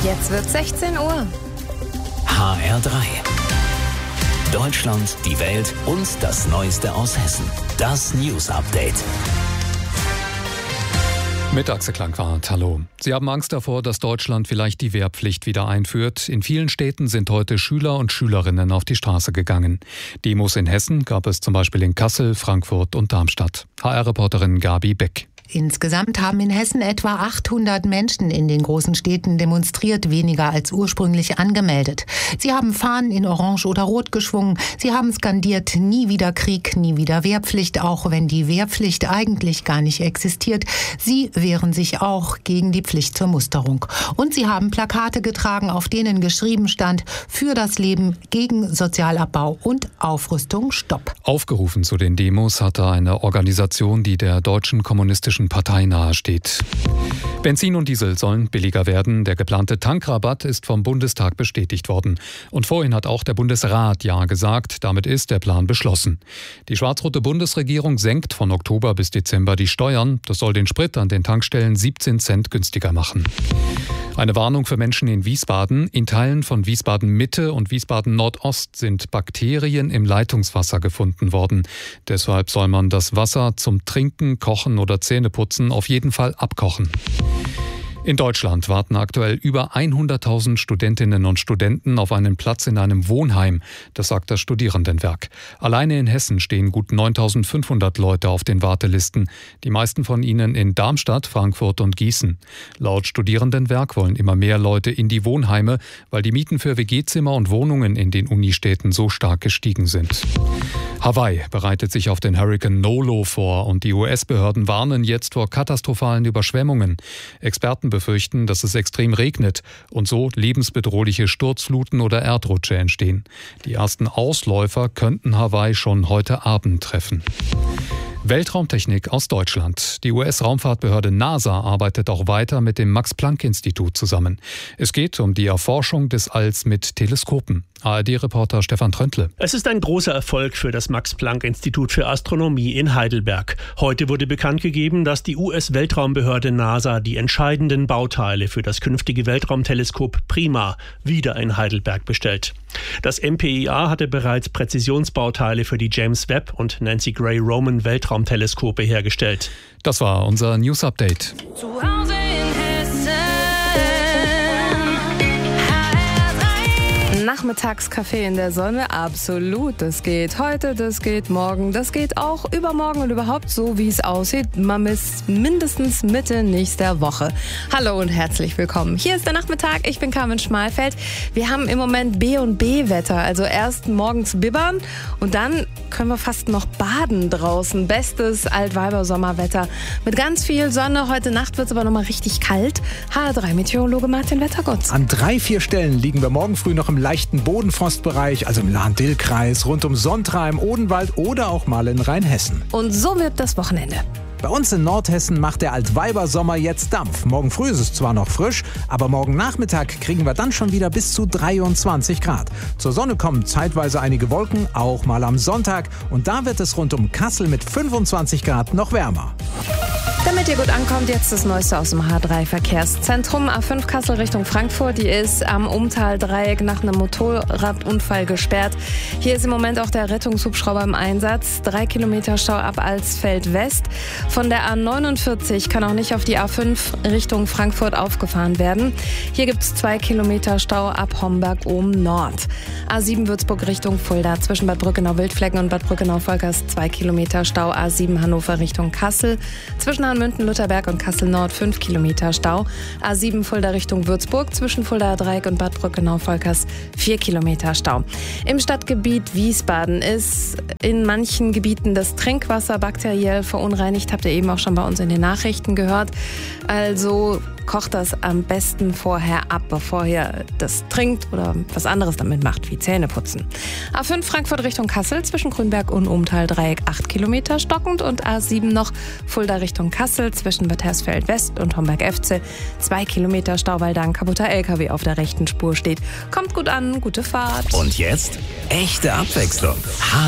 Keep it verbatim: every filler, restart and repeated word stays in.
Jetzt wird sechzehn Uhr. H R drei. Deutschland, die Welt und das Neueste aus Hessen. Das News Update. Mit Axel Klangwart, hallo. Sie haben Angst davor, dass Deutschland vielleicht die Wehrpflicht wieder einführt. In vielen Städten sind heute Schüler und Schülerinnen auf die Straße gegangen. Demos in Hessen gab es zum Beispiel in Kassel, Frankfurt und Darmstadt. H R-Reporterin Gabi Beck. Insgesamt haben in Hessen etwa achthundert Menschen in den großen Städten demonstriert, weniger als ursprünglich angemeldet. Sie haben Fahnen in Orange oder Rot geschwungen. Sie haben skandiert, nie wieder Krieg, nie wieder Wehrpflicht, auch wenn die Wehrpflicht eigentlich gar nicht existiert. Sie wehren sich auch gegen die Pflicht zur Musterung. Und sie haben Plakate getragen, auf denen geschrieben stand: Für das Leben, gegen Sozialabbau und Aufrüstung, Stopp. Aufgerufen zu den Demos hatte eine Organisation, die der Deutschen Kommunistischen Partei nahesteht. Benzin und Diesel sollen billiger werden. Der geplante Tankrabatt ist vom Bundestag bestätigt worden. Und vorhin hat auch der Bundesrat Ja gesagt. Damit ist der Plan beschlossen. Die schwarz-rote Bundesregierung senkt von Oktober bis Dezember die Steuern. Das soll den Sprit an den Tankstellen siebzehn Cent günstiger machen. Eine Warnung für Menschen in Wiesbaden. In Teilen von Wiesbaden-Mitte und Wiesbaden-Nordost sind Bakterien im Leitungswasser gefunden worden. Deshalb soll man das Wasser zum Trinken, Kochen oder Zähneputzen auf jeden Fall abkochen. In Deutschland warten aktuell über hunderttausend Studentinnen und Studenten auf einen Platz in einem Wohnheim. Das sagt das Studierendenwerk. Alleine in Hessen stehen gut neuntausendfünfhundert Leute auf den Wartelisten. Die meisten von ihnen in Darmstadt, Frankfurt und Gießen. Laut Studierendenwerk wollen immer mehr Leute in die Wohnheime, weil die Mieten für W G-Zimmer und Wohnungen in den Unistädten so stark gestiegen sind. Hawaii bereitet sich auf den Hurrikan Nolo vor und die U S-Behörden warnen jetzt vor katastrophalen Überschwemmungen. Experten befürchten, dass es extrem regnet und so lebensbedrohliche Sturzfluten oder Erdrutsche entstehen. Die ersten Ausläufer könnten Hawaii schon heute Abend treffen. Weltraumtechnik aus Deutschland. Die U S-Raumfahrtbehörde NASA arbeitet auch weiter mit dem Max-Planck-Institut zusammen. Es geht um die Erforschung des Alls mit Teleskopen. A R D-Reporter Stefan Tröntle. Es ist ein großer Erfolg für das Max-Planck-Institut für Astronomie in Heidelberg. Heute wurde bekannt gegeben, dass die U S-Weltraumbehörde NASA die entscheidenden Bauteile für das künftige Weltraumteleskop PRIMA wieder in Heidelberg bestellt. Das M P I A hatte bereits Präzisionsbauteile für die James Webb und Nancy Gray Roman Weltraumteleskope hergestellt. Das war unser News Update. Zu Hause in Hessen. Nachmittagskaffee in der Sonne, absolut, das geht heute, das geht morgen, das geht auch übermorgen und überhaupt so, wie es aussieht, man ist mindestens Mitte nächster Woche. Hallo und herzlich willkommen. Hier ist der Nachmittag, ich bin Carmen Schmalfeld. Wir haben im Moment B und B-Wetter, also erst morgens bibbern und dann können wir fast noch baden draußen. Bestes Altweiber-Sommerwetter mit ganz viel Sonne. Heute Nacht wird es aber nochmal richtig kalt. H R drei Meteorologe Martin Wettergott. An drei, vier Stellen liegen wir morgen früh noch im leichten Bodenfrostbereich, also im Lahn-Dill-Kreis, rund um Sontra im Odenwald oder auch mal in Rheinhessen. Und so wird das Wochenende. Bei uns in Nordhessen macht der Altweibersommer jetzt Dampf. Morgen früh ist es zwar noch frisch, aber morgen Nachmittag kriegen wir dann schon wieder bis zu dreiundzwanzig Grad. Zur Sonne kommen zeitweise einige Wolken, auch mal am Sonntag. Und da wird es rund um Kassel mit fünfundzwanzig Grad noch wärmer. Damit ihr gut ankommt, jetzt das Neueste aus dem H drei Verkehrszentrum. A fünf Kassel Richtung Frankfurt, die ist am Umtal-Dreieck nach einem Motorradunfall gesperrt. Hier ist im Moment auch der Rettungshubschrauber im Einsatz. Drei Kilometer Stau ab Alsfeld West. Von der A neunundvierzig kann auch nicht auf die A fünf Richtung Frankfurt aufgefahren werden. Hier gibt es zwei Kilometer Stau ab Homberg-Ohm Nord. A sieben Würzburg Richtung Fulda zwischen Bad Brückenau-Wildflecken und Bad Brückenau-Volkers zwei Kilometer Stau. A sieben Hannover Richtung Kassel zwischen München-Lutherberg und Kassel-Nord fünf Kilometer Stau. A sieben Fulda Richtung Würzburg zwischen Fuldaer Dreieck und Bad Brückenau-Volkers vier Kilometer Stau. Im Stadtgebiet Wiesbaden ist in manchen Gebieten das Trinkwasser bakteriell verunreinigt. Habt ihr eben auch schon bei uns in den Nachrichten gehört. Also kocht das am besten vorher ab, bevor ihr das trinkt oder was anderes damit macht, wie Zähne putzen. A fünf Frankfurt Richtung Kassel zwischen Grünberg und Umtal-Dreieck acht Kilometer stockend und A sieben noch Fulda Richtung Kassel zwischen Bad Hersfeld West und Homberg-Efze zwei Kilometer Stau, weil da ein kaputter L K W auf der rechten Spur steht. Kommt gut an, gute Fahrt. Und jetzt echte Abwechslung.